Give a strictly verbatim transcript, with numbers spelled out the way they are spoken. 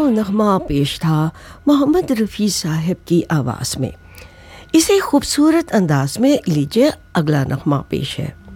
खूबसूरत नगमा पेश था मोहम्मद रफ़ी साहब की आवाज़ में। इसी खूबसूरत अंदाज में लीजिए अगला नगमा पेश है।